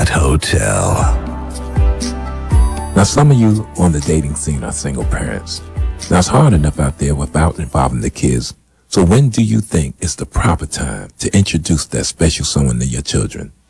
Marriott Hotel. Now, some of you on the dating scene are single parents. Now, it's hard enough out there without involving the kids. So when do you think is the proper time to introduce that special someone to your children?